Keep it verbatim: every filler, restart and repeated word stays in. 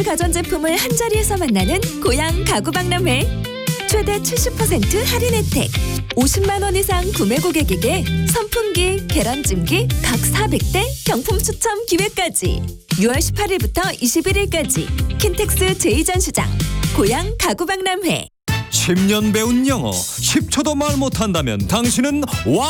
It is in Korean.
가전제품을 한자리에서 만나는 고양 가구박람회. 최대 칠십 퍼센트 할인 혜택. 오십만 원 이상 구매 고객에게 선풍기, 계란찜기 각 사백 대 경품 추첨 기회까지. 유월 십팔일부터 이십일일까지 킨텍스 제이 전시장 고양 가구박람회. 십 년 배운 영어 십 초도 말 못한다면 당신은 와